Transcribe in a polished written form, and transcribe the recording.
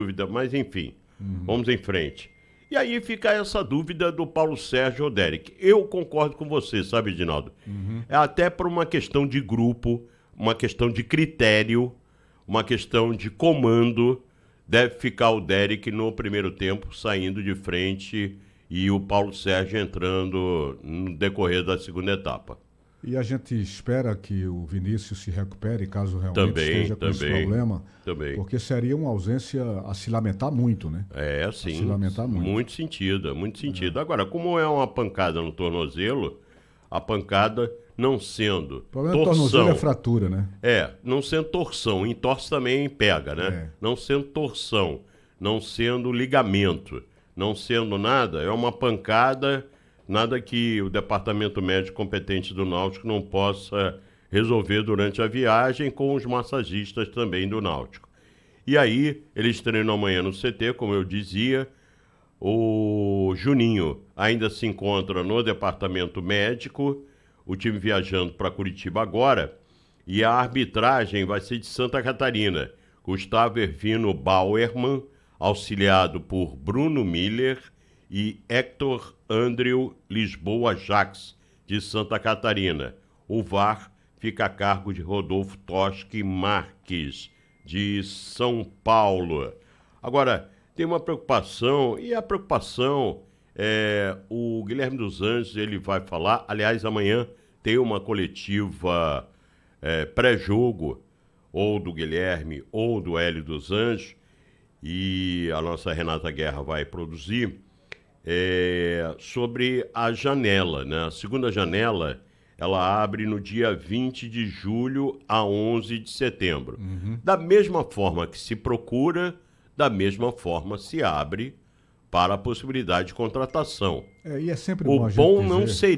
dúvida, mas enfim, vamos em frente. E aí fica essa dúvida do Paulo Sérgio ou Derek. Eu concordo com você, sabe, Edinaldo? É até por uma questão de grupo, uma questão de critério, uma questão de comando. Deve ficar o Derek no primeiro tempo, saindo de frente, e o Paulo Sérgio entrando no decorrer da segunda etapa. E a gente espera que o Vinícius se recupere, caso realmente Também, esteja com esse problema, também. porque seria uma ausência a se lamentar muito, né? É, sim. A se lamentar muito. Muito sentido, muito sentido. Agora, como é uma pancada no tornozelo, a pancada não sendo O problema do tornozelo é fratura, né? não sendo torção, entorse também pega, né? É. Não sendo torção, não sendo ligamento, não sendo nada, é uma pancada, nada que o departamento médico competente do Náutico não possa resolver durante a viagem, com os massagistas também do Náutico. E aí, eles treinam amanhã no CT, como eu dizia. O Juninho ainda se encontra no departamento médico, o time viajando para Curitiba agora, e a arbitragem vai ser de Santa Catarina. Gustavo Ervino Bauerman, auxiliado por Bruno Miller, e Hector Andrew Lisboa Jax, de Santa Catarina. O VAR fica a cargo de Rodolfo Toschi Marques, de São Paulo. Agora, tem uma preocupação, e a preocupação o Guilherme dos Anjos, ele vai falar, aliás, amanhã tem uma coletiva pré-jogo, ou do Guilherme ou do Hélio dos Anjos, e a nossa Renata Guerra vai produzir, sobre a janela, né? A segunda janela, ela abre no dia 20 de julho a 11 de setembro. Da mesma forma que se procura, da mesma forma se abre para a possibilidade de contratação. E é sempre O bom a gente bom dizer... não seria